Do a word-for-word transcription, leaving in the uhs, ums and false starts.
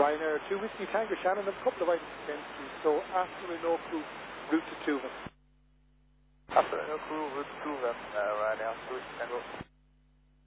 Ryanair two Whiskey Tango Shannon, and a couple of items to send to you. So after a no crew, route to Tuvan. After a no crew, route to Tuvan, uh, Ryanair two Whiskey Tango.